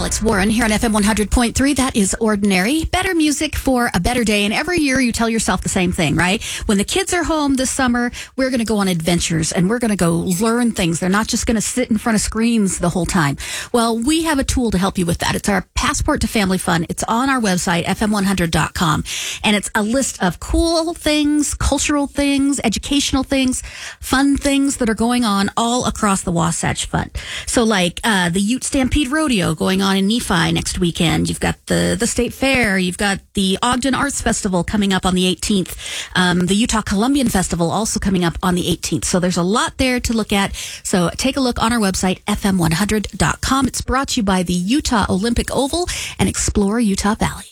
Alex Warren here on FM 100.3. That is Ordinary. Better music for a better day. And every year you tell yourself the same thing, right? When the kids are home this summer, we're going to go on adventures and we're going to go learn things. They're not just going to sit in front of screens the whole time. Well, we have a tool to help you with that. It's our Passport to Family Fun. It's on our website, fm100.com. And it's a list of cool things, cultural things, educational things, fun things that are going on all across the Wasatch Front. So like the Ute Stampede Rodeo going on in Nephi next weekend. You've got the State Fair. You've got the Ogden Arts Festival coming up on the 18th. The Utah Columbian Festival also coming up on the 18th. So there's a lot there to look at. So take a look on our website, fm100.com. It's brought to you by the Utah Olympic Oval and Explore Utah Valley.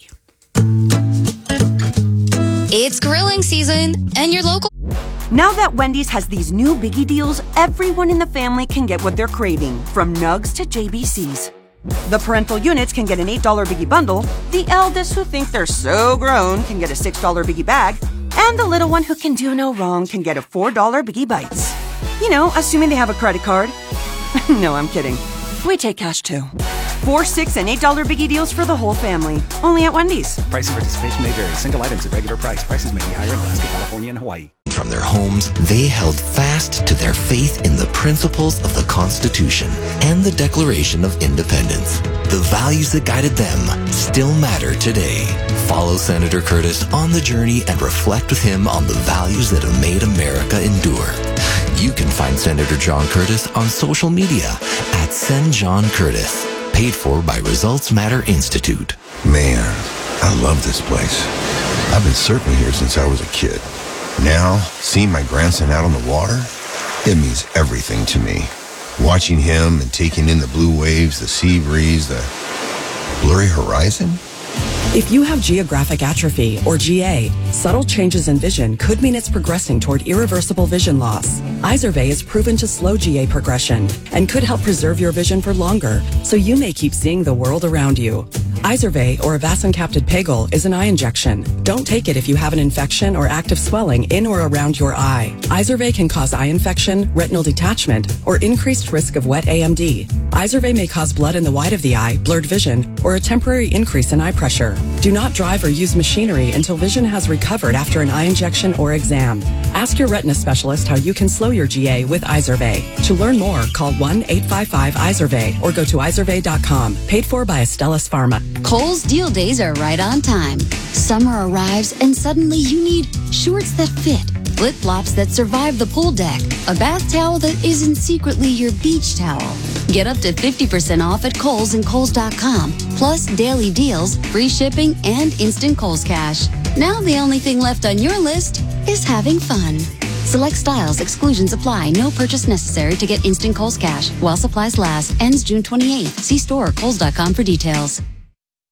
It's grilling season, and your local... Now that Wendy's has these new biggie deals, everyone in the family can get what they're craving, from nugs to JBCs. The parental units can get an $8 biggie bundle, the eldest who think they're so grown can get a $6 biggie bag, and the little one who can do no wrong can get a $4 biggie bites. You know, assuming they have a credit card. No, I'm kidding. We take cash too. 4, 6, and $8 biggie deals for the whole family. Only at Wendy's. Price and participation may vary. Single items at regular price. Prices may be higher in Alaska, California, and Hawaii. From their homes, they held fast to their faith in the principles of the Constitution and the Declaration of Independence. The values that guided them still matter today. Follow Senator Curtis on the journey and reflect with him on the values that have made America endure. You can find Senator John Curtis on social media at SenJohnCurtis. Paid for by Results Matter Institute. Man, I love this place. I've been surfing here since I was a kid. Now, seeing my grandson out on the water, it means everything to me. Watching him and taking in the blue waves, the sea breeze, the blurry horizon. If you have geographic atrophy, or GA, subtle changes in vision could mean it's progressing toward irreversible vision loss. Izervay is proven to slow GA progression and could help preserve your vision for longer, so you may keep seeing the world around you. Izervay, or avacincaptad pegol, is an eye injection. Don't take it if you have an infection or active swelling in or around your eye. Izervay can cause eye infection, retinal detachment, or increased risk of wet AMD. Izervay may cause blood in the white of the eye, blurred vision, or a temporary increase in eye pressure. Do not drive or use machinery until vision has recovered after an eye injection or exam. Ask your retina specialist how you can slow your GA with Izervay. To learn more, call 1-855-IZERVAY or go to izervay.com. Paid for by Astellas Pharma. Kohl's deal days are right on time. Summer arrives and suddenly you need shorts that fit, flip-flops that survive the pool deck, a bath towel that isn't secretly your beach towel. Get up to 50% off at Kohl's and Kohls.com, plus daily deals, free shipping, and instant Kohl's Cash. Now the only thing left on your list is having fun. Select styles, exclusions apply. No purchase necessary to get instant Kohl's Cash while supplies last. Ends June 28th. See store or Kohls.com for details.